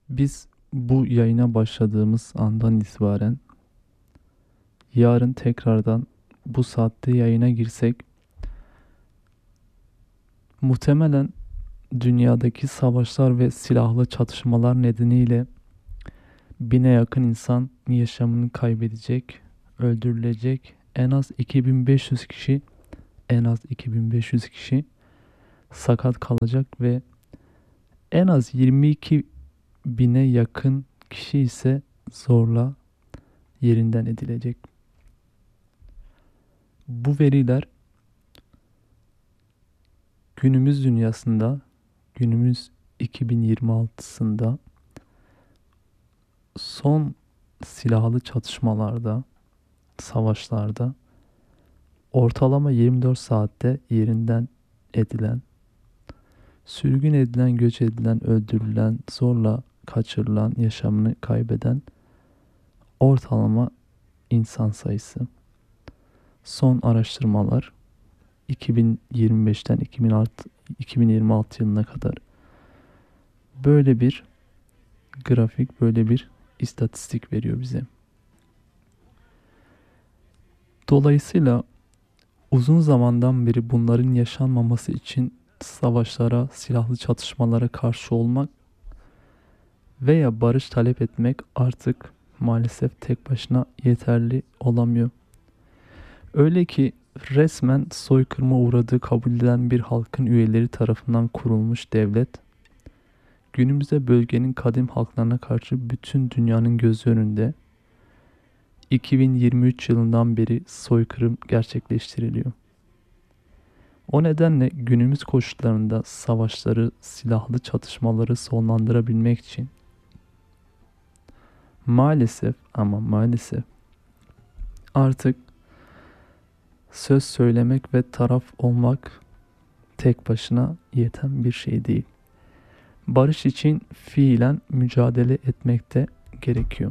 Biz bu yayına başladığımız andan itibaren yarın tekrardan bu saatte yayına girsek muhtemelen dünyadaki savaşlar ve silahlı çatışmalar nedeniyle bine yakın insan yaşamını kaybedecek, öldürülecek. En az 2500 kişi sakat kalacak ve en az 22 bine yakın kişi ise zorla yerinden edilecek. Bu veriler günümüz dünyasında, günümüz 2026'sında son silahlı çatışmalarda, savaşlarda ortalama 24 saatte yerinden edilen, sürgün edilen, göç edilen, öldürülen, zorla kaçırılan, yaşamını kaybeden ortalama insan sayısı. Son araştırmalar 2025'ten 2026 yılına kadar böyle bir grafik, böyle bir istatistik veriyor bize. Dolayısıyla uzun zamandan beri bunların yaşanmaması için savaşlara, silahlı çatışmalara karşı olmak veya barış talep etmek artık maalesef tek başına yeterli olamıyor. Öyle ki resmen soykırıma uğradığı kabul edilen bir halkın üyeleri tarafından kurulmuş devlet, günümüzde bölgenin kadim halklarına karşı bütün dünyanın gözü önünde 2023 yılından beri soykırım gerçekleştiriliyor. O nedenle günümüz koşullarında savaşları, silahlı çatışmaları sonlandırabilmek için maalesef ama maalesef artık söz söylemek ve taraf olmak tek başına yeten bir şey değil. Barış için fiilen mücadele etmek de gerekiyor.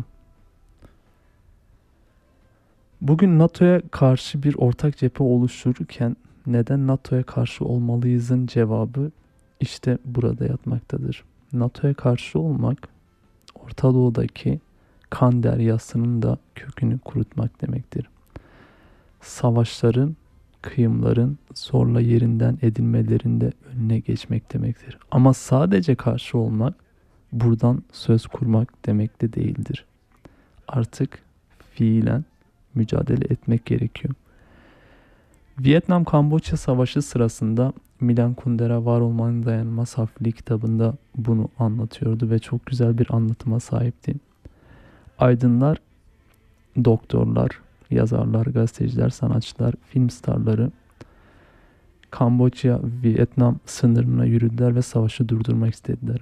Bugün NATO'ya karşı bir ortak cephe oluştururken neden NATO'ya karşı olmalıyızın cevabı işte burada yatmaktadır. NATO'ya karşı olmak Orta Doğu'daki kan deryasının da kökünü kurutmak demektir. Savaşların, kıyımların zorla yerinden edilmelerinde önüne geçmek demektir. Ama sadece karşı olmak buradan söz kurmak demek de değildir. Artık fiilen mücadele etmek gerekiyor. Vietnam-Kamboçya Savaşı sırasında Milan Kundera Var Olmanın Dayanılmaz Hafifliği kitabında bunu anlatıyordu ve çok güzel bir anlatıma sahipti. Aydınlar, doktorlar, yazarlar, gazeteciler, sanatçılar, film starları Kamboçya-Vietnam sınırına yürüdüler ve savaşı durdurmak istediler.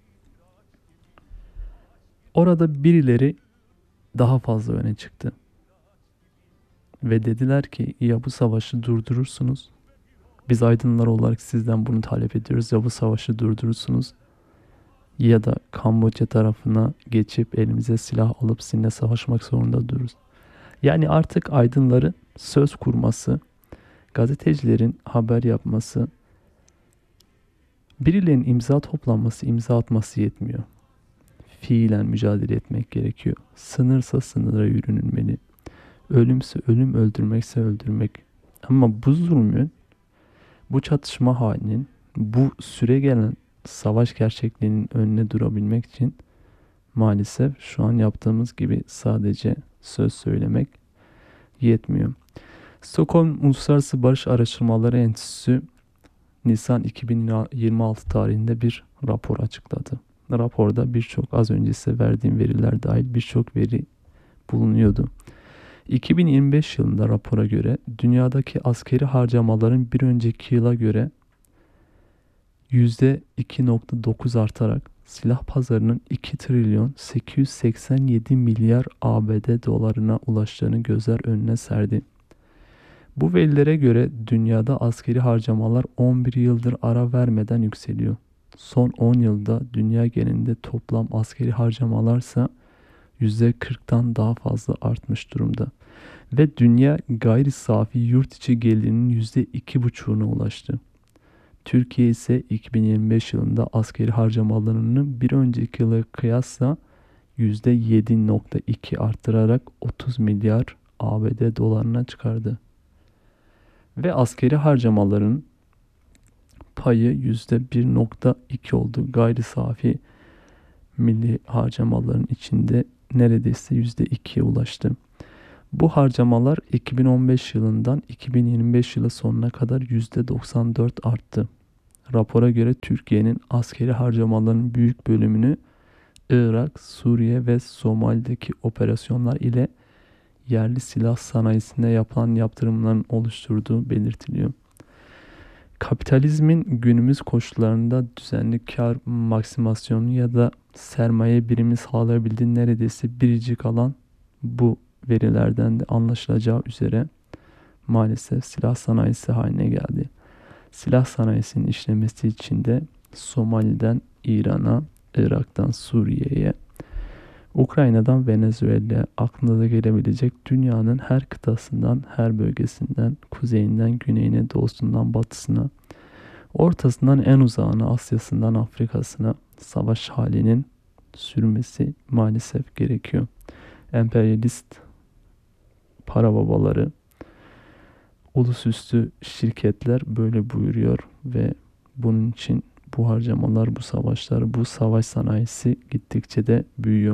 Orada birileri daha fazla öne çıktı. Ve dediler ki ya bu savaşı durdurursunuz, biz aydınlar olarak sizden bunu talep ediyoruz, ya bu savaşı durdurursunuz ya da Kamboçya tarafına geçip elimize silah alıp sizinle savaşmak zorunda dururuz. Yani artık aydınların söz kurması, gazetecilerin haber yapması, birilerinin imza toplanması, imza atması yetmiyor. Fiilen mücadele etmek gerekiyor. Sınırsa sınıra yürünülmeli. Ölümse ölüm, öldürmekse öldürmek. Ama bu zulmün, bu çatışma halinin, bu süre gelen savaş gerçekliğinin önüne durabilmek için maalesef şu an yaptığımız gibi sadece söz söylemek yetmiyor. Stockholm Uluslararası Barış Araştırmaları Enstitüsü Nisan 2026 tarihinde bir rapor açıkladı. Raporda birçok az önce size verdiğim veriler dahil birçok veri bulunuyordu. 2025 yılında rapora göre dünyadaki askeri harcamaların bir önceki yıla göre %2,9 artarak silah pazarının 2 trilyon 887 milyar ABD dolarına ulaştığını gözler önüne serdi. Bu verilere göre dünyada askeri harcamalar 11 yıldır ara vermeden yükseliyor. Son 10 yılda dünya genelinde toplam askeri harcamalarsa %40'tan daha fazla artmış durumda. Ve dünya gayri safi yurt içi gelirinin %2,5'una ulaştı. Türkiye ise 2025 yılında askeri harcamalarını bir önceki yıla kıyasla %7,2 arttırarak 30 milyar ABD dolarına çıkardı. Ve askeri harcamaların payı %1,2 oldu. Gayri safi milli harcamaların içinde neredeyse %2'ye ulaştı. Bu harcamalar 2015 yılından 2025 yılı sonuna kadar %94 arttı. Rapora göre Türkiye'nin askeri harcamalarının büyük bölümünü Irak, Suriye ve Somali'deki operasyonlar ile yerli silah sanayisine yapılan yaptırımların oluşturduğu belirtiliyor. Kapitalizmin günümüz koşullarında düzenli kar maksimasyonu ya da sermaye birimi sağlayabildiği neredeyse biricik alan bu verilerden de anlaşılacağı üzere maalesef silah sanayisi haline geldi. Silah sanayisinin işlemesi için de Somali'den İran'a, Irak'tan Suriye'ye, Ukrayna'dan Venezuela'ya aklına da gelebilecek dünyanın her kıtasından, her bölgesinden, kuzeyinden güneyine, doğusundan batısına, ortasından en uzağına, Asya'sından Afrika'sına savaş halinin sürmesi maalesef gerekiyor. Emperyalist para babaları, ulusüstü şirketler böyle buyuruyor ve bunun için bu harcamalar, bu savaşlar, bu savaş sanayisi gittikçe de büyüyor.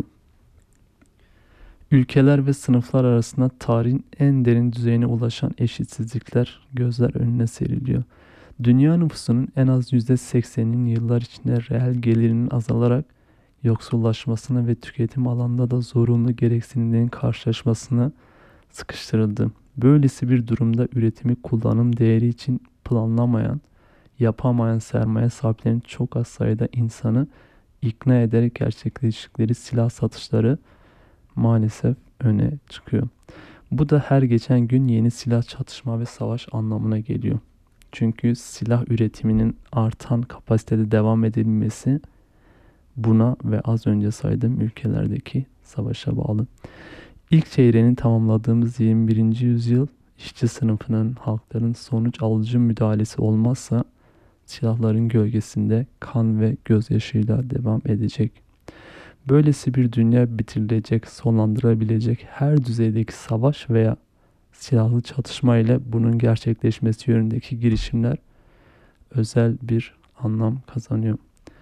Ülkeler ve sınıflar arasında tarihin en derin düzeyine ulaşan eşitsizlikler gözler önüne seriliyor. Dünya nüfusunun en az %80'inin yıllar içinde reel gelirinin azalarak yoksullaşmasına ve tüketim alanında da zorunlu gereksinimlerin karşılaşmasına sıkıştırıldı. Böylesi bir durumda üretimi kullanım değeri için planlamayan, yapamayan sermaye sahiplerinin çok az sayıda insanı ikna ederek gerçekleştikleri silah satışları maalesef öne çıkıyor. Bu da her geçen gün yeni silah çatışma ve savaş anlamına geliyor. Çünkü silah üretiminin artan kapasitede devam edilmesi buna ve az önce saydığım ülkelerdeki savaşa bağlı. İlk çeyreğini tamamladığımız 21. yüzyıl işçi sınıfının, halkların sonuç alıcı müdahalesi olmazsa silahların gölgesinde kan ve gözyaşıyla devam edecek. Böylesi bir dünya bitirilecek, sonlandırılabilecek her düzeydeki savaş veya silahlı çatışma ile bunun gerçekleşmesi yönündeki girişimler özel bir anlam kazanıyor.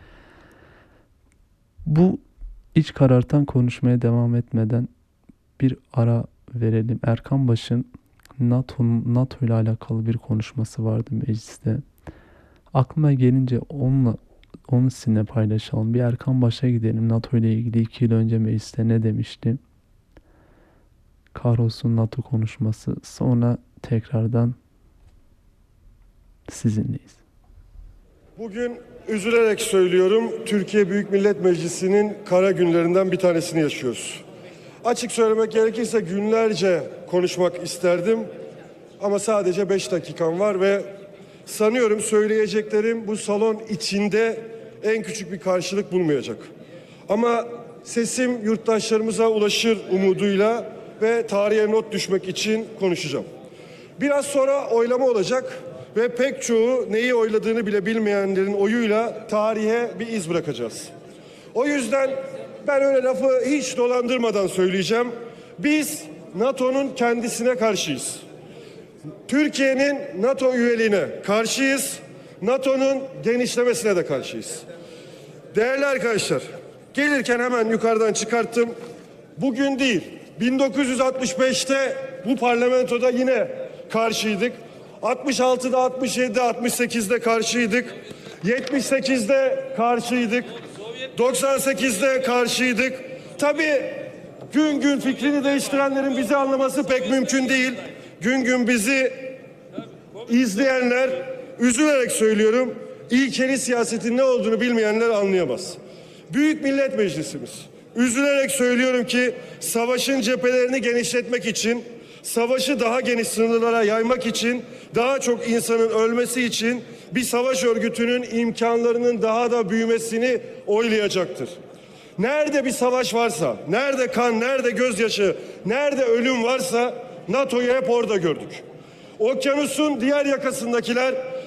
Bu iç karartan konuşmaya devam etmeden bir ara verelim. Erkan Baş'ın NATO ile alakalı bir konuşması vardı mecliste. Aklıma gelince onu sizinle paylaşalım. Bir Erkan Baş'a gidelim. NATO ile ilgili 2 yıl önce mecliste ne demişti? Kahrolsun NATO konuşması. Sonra tekrardan sizinleyiz. Bugün üzülerek söylüyorum, Türkiye Büyük Millet Meclisi'nin kara günlerinden bir tanesini yaşıyoruz. Açık söylemek gerekirse günlerce konuşmak isterdim ama sadece 5 dakikam var ve sanıyorum söyleyeceklerim bu salon içinde en küçük bir karşılık bulmayacak. Ama sesim yurttaşlarımıza ulaşır umuduyla ve tarihe not düşmek için konuşacağım. Biraz sonra oylama olacak ve pek çoğu neyi oyladığını bile bilmeyenlerin oyuyla tarihe bir iz bırakacağız. O yüzden ben öyle lafı hiç dolandırmadan söyleyeceğim. Biz NATO'nun kendisine karşıyız. Türkiye'nin NATO üyeliğine karşıyız. NATO'nun genişlemesine de karşıyız. Değerli arkadaşlar, gelirken hemen yukarıdan çıkarttım. Bugün değil, 1965'te bu parlamentoda yine karşıydık. 66'da, 67'de, 68'de karşıydık. 78'de karşıydık. 98'de karşıydık. Tabii gün gün fikrini değiştirenlerin bizi anlaması pek mümkün değil. Gün gün bizi izleyenler, üzülerek söylüyorum, ilkeli siyasetin ne olduğunu bilmeyenler anlayamaz. Büyük Millet Meclisimiz, üzülerek söylüyorum ki savaşın cephelerini genişletmek için, savaşı daha geniş sınırlara yaymak için, daha çok insanın ölmesi için bir savaş örgütünün imkanlarının daha da büyümesini oylayacaktır. Nerede bir savaş varsa, nerede kan, nerede gözyaşı, nerede ölüm varsa NATO'yu hep orada gördük. Okyanusun diğer yakasındakiler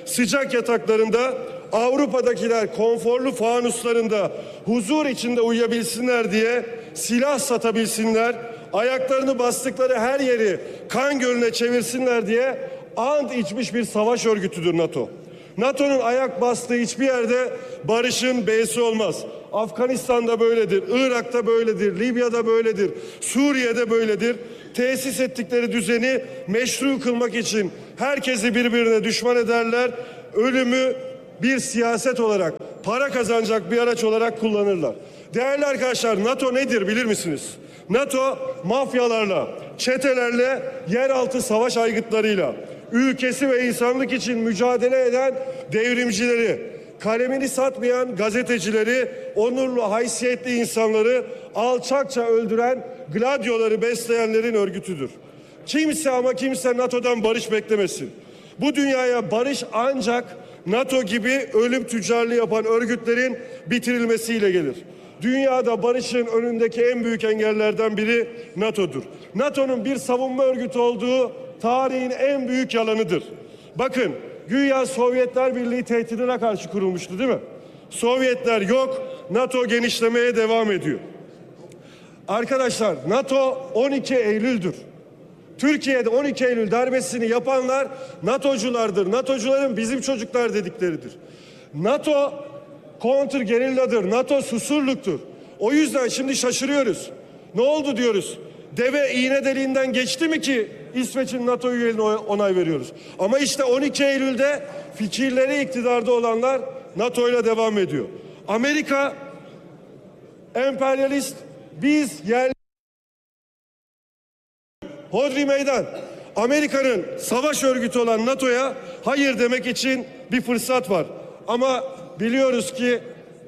sıcak yataklarında, Avrupa'dakiler konforlu fanuslarında huzur içinde uyuyabilsinler diye silah satabilsinler, ayaklarını bastıkları her yeri kan gölüne çevirsinler diye ant içmiş bir savaş örgütüdür NATO. NATO'nun ayak bastığı hiçbir yerde barışın B'si olmaz. Afganistan'da böyledir, Irak'ta böyledir, Libya'da böyledir, Suriye'de böyledir. Tesis ettikleri düzeni meşru kılmak için herkesi birbirine düşman ederler. Ölümü bir siyaset olarak, para kazanacak bir araç olarak kullanırlar. Değerli arkadaşlar, NATO nedir bilir misiniz? NATO mafyalarla, çetelerle, yeraltı savaş aygıtlarıyla, ülkesi ve insanlık için mücadele eden devrimcileri, kalemini satmayan gazetecileri, onurlu, haysiyetli insanları alçakça öldüren gladyoları besleyenlerin örgütüdür. Kimse ama kimse NATO'dan barış beklemesin. Bu dünyaya barış ancak NATO gibi ölüm tüccarlığı yapan örgütlerin bitirilmesiyle gelir. Dünyada barışın önündeki en büyük engellerden biri NATO'dur. NATO'nun bir savunma örgütü olduğu tarihin en büyük yalanıdır. Bakın, güya Sovyetler Birliği tehdidine karşı kurulmuştu değil mi? Sovyetler yok, NATO genişlemeye devam ediyor. Arkadaşlar, NATO 12 Eylül'dür. Türkiye'de 12 Eylül darbesini yapanlar NATO'culardır. NATO'cuların bizim çocuklar dedikleridir. NATO kontrgerilladır. NATO susurluktur. O yüzden şimdi şaşırıyoruz. Ne oldu diyoruz? Deve iğne deliğinden geçti mi ki İsveç'in NATO üyeliğine onay veriyoruz? Ama işte 12 Eylül'de fikirleri iktidarda olanlar NATO ile devam ediyor. Amerika emperyalist, biz yerli. Hodri meydan. Amerika'nın savaş örgütü olan NATO'ya hayır demek için bir fırsat var. Ama biliyoruz ki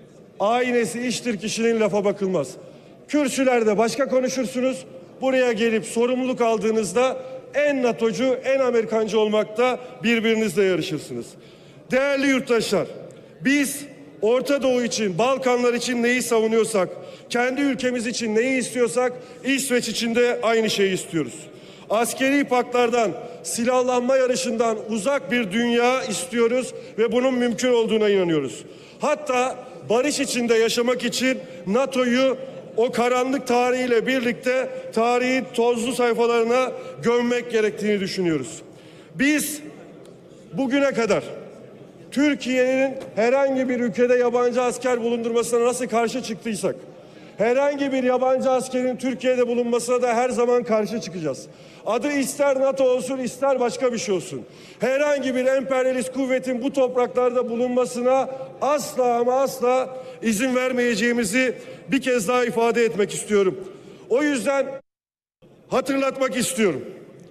aynesi iştir, kişinin lafa bakılmaz. Kürsülerde başka konuşursunuz. Buraya gelip sorumluluk aldığınızda en NATO'cu, en Amerikancı olmakta birbirinizle yarışırsınız. Değerli yurttaşlar, biz Orta Doğu için, Balkanlar için neyi savunuyorsak, kendi ülkemiz için neyi istiyorsak, İsveç için de aynı şeyi istiyoruz. Askeri paktlardan, silahlanma yarışından uzak bir dünya istiyoruz ve bunun mümkün olduğuna inanıyoruz. Hatta barış içinde yaşamak için NATO'yu o karanlık tarihiyle birlikte tarihin tozlu sayfalarına gömmek gerektiğini düşünüyoruz. Biz bugüne kadar Türkiye'nin herhangi bir ülkede yabancı asker bulundurmasına nasıl karşı çıktıysak, herhangi bir yabancı askerin Türkiye'de bulunmasına da her zaman karşı çıkacağız. Adı ister NATO olsun, ister başka bir şey olsun. Herhangi bir emperyalist kuvvetin bu topraklarda bulunmasına asla ama asla izin vermeyeceğimizi bir kez daha ifade etmek istiyorum. O yüzden hatırlatmak istiyorum.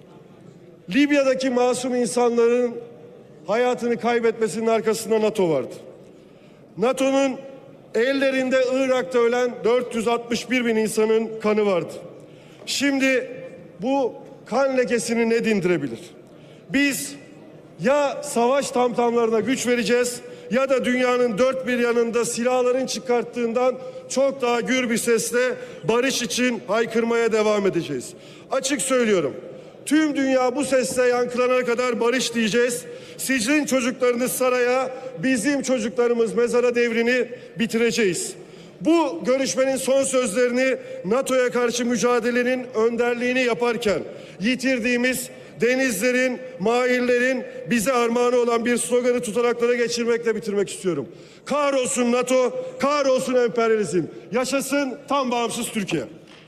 Libya'daki masum insanların hayatını kaybetmesinin arkasında NATO vardı. NATO'nun ellerinde Irak'ta ölen 461 bin insanın kanı vardı. Şimdi bu kan lekesini ne dindirebilir? Biz ya savaş tamtamlarına güç vereceğiz ya da dünyanın dört bir yanında silahların çıkarttığından çok daha gür bir sesle barış için haykırmaya devam edeceğiz. Açık söylüyorum. Tüm dünya bu sesle yankılanana kadar barış diyeceğiz. Sizin çocuklarınız saraya, bizim çocuklarımız mezara devrini bitireceğiz. Bu görüşmenin son sözlerini NATO'ya karşı mücadelenin önderliğini yaparken yitirdiğimiz denizlerin, mahillerin bize armağanı olan bir sloganı tutanaklara geçirmekle bitirmek istiyorum. Kahrolsun NATO, kahrolsun emperyalizm. Yaşasın tam bağımsız Türkiye.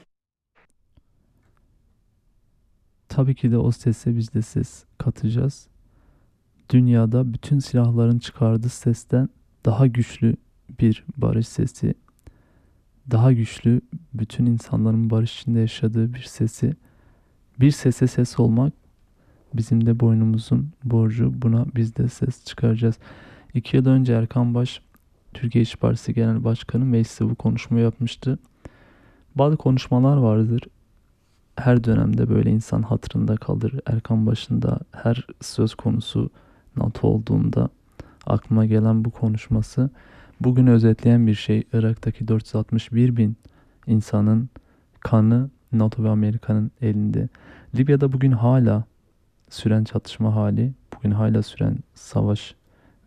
Tabii ki de o sese biz de ses katacağız. Dünyada bütün silahların çıkardığı sesten daha güçlü bir barış sesi, daha güçlü bütün insanların barış içinde yaşadığı bir sesi, bir sese ses olmak bizim de boynumuzun borcu. Buna biz de ses çıkaracağız. 2 yıl önce Erkan Baş, Türkiye İşçi Partisi Genel Başkanı mecliste bu konuşmayı yapmıştı. Bazı konuşmalar vardır. Her dönemde böyle insan hatırında kalır. Erkan Baş'ın da her söz konusu NATO olduğunda aklıma gelen bu konuşması bugün özetleyen bir şey. Irak'taki 461 bin insanın kanı NATO ve Amerika'nın elinde. Libya'da bugün hala süren çatışma hali, bugün hala süren savaş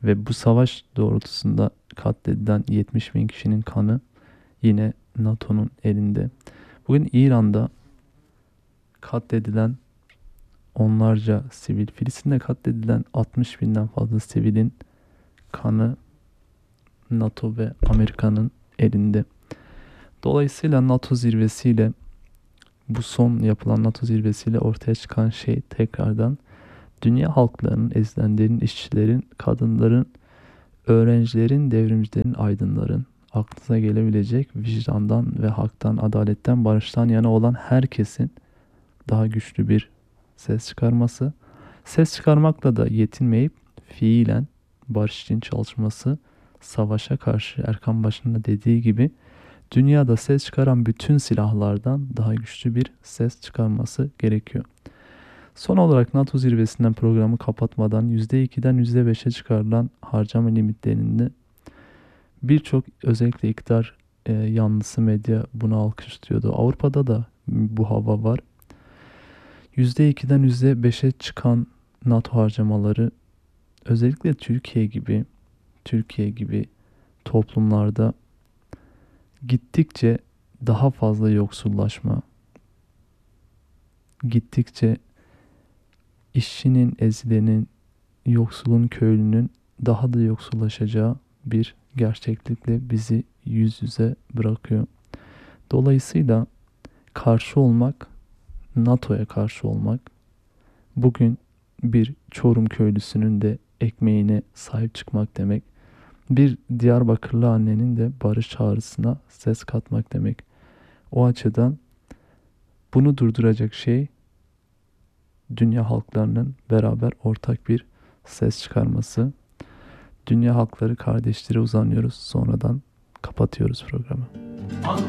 Ve bu savaş doğrultusunda katledilen 70 bin kişinin kanı yine NATO'nun elinde. Bugün İran'da katledilen onlarca sivil, Filistin'de katledilen 60 binden fazla sivilin kanı NATO ve Amerika'nın elinde. Dolayısıyla NATO zirvesiyle, bu son yapılan NATO zirvesiyle ortaya çıkan şey tekrardan dünya halklarının, ezilenlerin, işçilerin, kadınların, öğrencilerin, devrimcilerin, aydınların, aklınıza gelebilecek vicdandan ve haktan, adaletten, barıştan yana olan herkesin daha güçlü bir ses çıkarması. Ses çıkarmakla da yetinmeyip fiilen barış için çalışması, savaşa karşı Erkan başında dediği gibi dünyada ses çıkaran bütün silahlardan daha güçlü bir ses çıkarması gerekiyor. Son olarak NATO zirvesinden programı kapatmadan %2'den %5'e çıkarılan harcama limitlerinde birçok özellikle iktidar yanlısı medya bunu alkışlıyordu. Avrupa'da da bu hava var. %2'den %5'e çıkan NATO harcamaları özellikle Türkiye gibi toplumlarda gittikçe daha fazla yoksullaşma, gittikçe işçinin, ezilenin, yoksulun, köylünün daha da yoksullaşacağı bir gerçeklikle bizi yüz yüze bırakıyor. Dolayısıyla karşı olmak, NATO'ya karşı olmak, bugün bir Çorum köylüsünün de ekmeğine sahip çıkmak demek, bir Diyarbakırlı annenin de barış çağrısına ses katmak demek. O açıdan bunu durduracak şey dünya halklarının beraber ortak bir ses çıkarması. Dünya halkları kardeşlere uzanıyoruz. Sonradan kapatıyoruz programı.